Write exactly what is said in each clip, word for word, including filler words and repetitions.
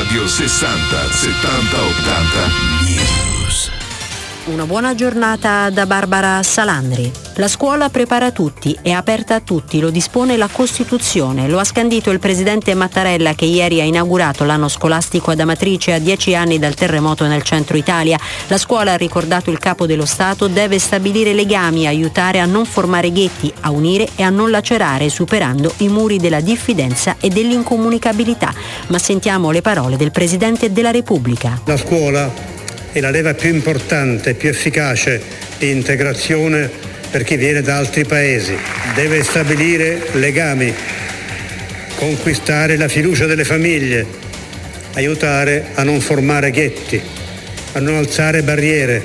Radio sessanta settanta ottanta News. Una buona giornata da Barbara Salandri. La scuola prepara tutti, è aperta a tutti, lo dispone la Costituzione. Lo ha scandito il presidente Mattarella, che ieri ha inaugurato l'anno scolastico ad Amatrice a dieci anni dal terremoto nel centro Italia. La scuola, ha ricordato il capo dello Stato, deve stabilire legami, aiutare a non formare ghetti, a unire e a non lacerare, superando i muri della diffidenza e dell'incomunicabilità. Ma sentiamo le parole del Presidente della Repubblica. La scuola è la leva più importante e più efficace di integrazione per chi viene da altri paesi. Deve stabilire legami, conquistare la fiducia delle famiglie, aiutare a non formare ghetti, a non alzare barriere,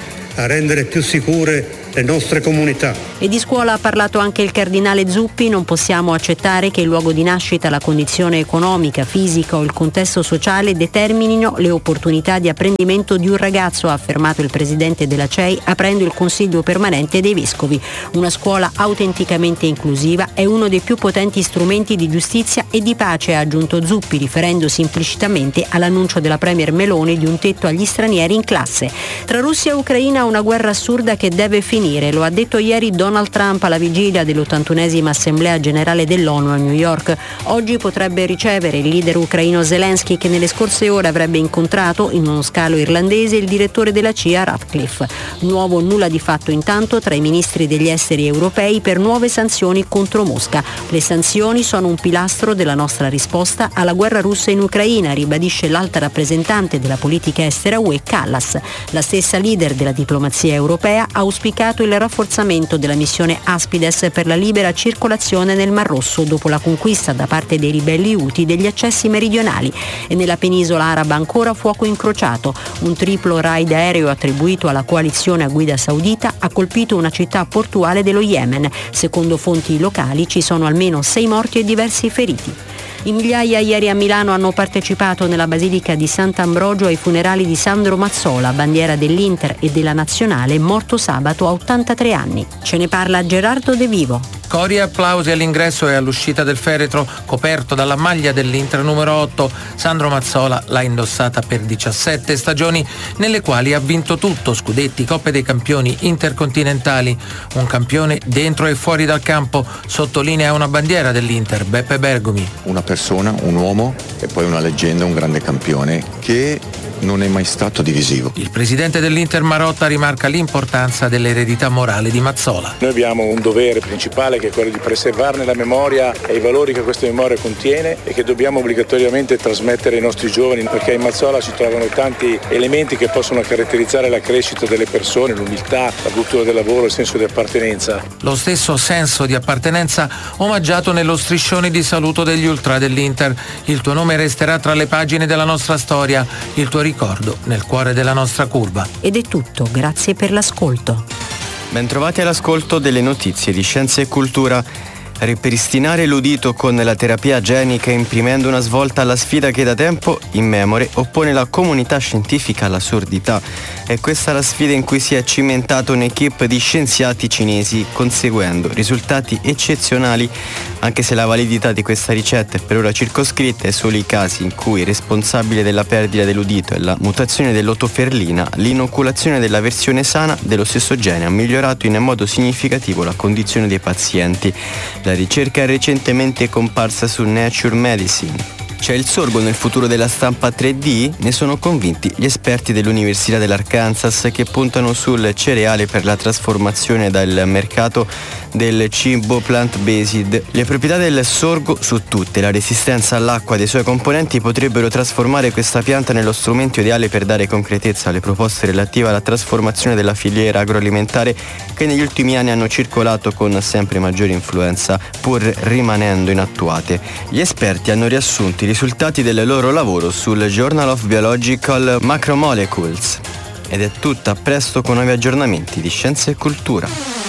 a rendere più sicure le nostre comunità. E di scuola ha parlato anche il cardinale Zuppi. Non possiamo accettare che il luogo di nascita, la condizione economica, fisica o il contesto sociale determinino le opportunità di apprendimento di un ragazzo, ha affermato il presidente della C E I aprendo il Consiglio permanente dei Vescovi. Una scuola autenticamente inclusiva è uno dei più potenti strumenti di giustizia e di pace, ha aggiunto Zuppi, riferendosi implicitamente all'annuncio della premier Meloni di un tetto agli stranieri in classe. Tra Russia e Ucraina una guerra assurda che deve finire. Lo ha detto ieri Donald Trump alla vigilia dell'ottantunesima Assemblea Generale dell'ONU a New York. Oggi potrebbe ricevere il leader ucraino Zelensky, che nelle scorse ore avrebbe incontrato in uno scalo irlandese il direttore della C I A Ratcliffe. Nuovo nulla di fatto intanto tra i ministri degli esteri europei per nuove sanzioni contro Mosca. Le sanzioni sono un pilastro della nostra risposta alla guerra russa in Ucraina, ribadisce l'alta rappresentante della politica estera U E Kallas. La stessa leader della diplomazia europea ha auspicato il rafforzamento della missione Aspides per la libera circolazione nel Mar Rosso dopo la conquista da parte dei ribelli Houthi degli accessi meridionali. E nella penisola araba ancora fuoco incrociato. Un triplo raid aereo attribuito alla coalizione a guida saudita ha colpito una città portuale dello Yemen. Secondo fonti locali ci sono almeno sei morti e diversi feriti. In migliaia ieri a Milano hanno partecipato nella Basilica di Sant'Ambrogio ai funerali di Sandro Mazzola, bandiera dell'Inter e della Nazionale, morto sabato a ottantatré anni. Ce ne parla Gerardo De Vivo. Cori e applausi all'ingresso e all'uscita del feretro coperto dalla maglia dell'Inter numero otto. Sandro Mazzola l'ha indossata per diciassette stagioni, nelle quali ha vinto tutto: scudetti, Coppe dei Campioni, intercontinentali. Un campione dentro e fuori dal campo, sottolinea una bandiera dell'Inter, Beppe Bergomi. Una persona, un uomo e poi una leggenda, un grande campione che non è mai stato divisivo. Il presidente dell'Inter Marotta rimarca l'importanza dell'eredità morale di Mazzola. Noi abbiamo un dovere principale, che è quello di preservarne la memoria e i valori che questa memoria contiene e che dobbiamo obbligatoriamente trasmettere ai nostri giovani, perché in Mazzola si trovano tanti elementi che possono caratterizzare la crescita delle persone, l'umiltà, la cultura del lavoro, il senso di appartenenza. Lo stesso senso di appartenenza omaggiato nello striscione di saluto degli ultra dell'Inter. Il tuo nome resterà tra le pagine della nostra storia, il tuo ricordo nel cuore della nostra curva. Ed è tutto, grazie per l'ascolto. Bentrovati all'ascolto delle notizie di Scienza e Cultura. Ripristinare l'udito con la terapia genica, imprimendo una svolta alla sfida che da tempo immemore oppone la comunità scientifica alla sordità. È questa la sfida in cui si è cimentato un'equipe di scienziati cinesi, conseguendo risultati eccezionali, anche se la validità di questa ricetta è per ora circoscritta ai soli casi in cui responsabile della perdita dell'udito è la mutazione dell'otoferlina. L'inoculazione della versione sana dello stesso gene ha migliorato in modo significativo la condizione dei pazienti. La ricerca è recentemente comparsa su Nature Medicine. C'è il sorgo nel futuro della stampa tre D? Ne sono convinti gli esperti dell'Università dell'Arkansas, che puntano sul cereale per la trasformazione dal mercato del cibo plant-based. Le proprietà del sorgo su tutte, la resistenza all'acqua dei suoi componenti potrebbero trasformare questa pianta nello strumento ideale per dare concretezza alle proposte relative alla trasformazione della filiera agroalimentare, che negli ultimi anni hanno circolato con sempre maggiore influenza, pur rimanendo inattuate. Gli esperti hanno riassunto i risultati del loro lavoro sul Journal of Biological Macromolecules. Ed è tutto, a presto con nuovi aggiornamenti di Scienza e Cultura.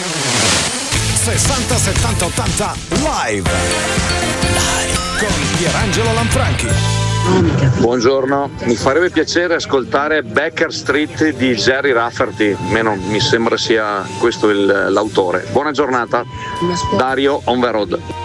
sessanta settanta ottanta live live con Pierangelo Lanfranchi. Buongiorno, mi farebbe piacere ascoltare Baker Street di Jerry Rafferty, almeno mi sembra sia questo il, l'autore. Buona giornata, Dario on the road.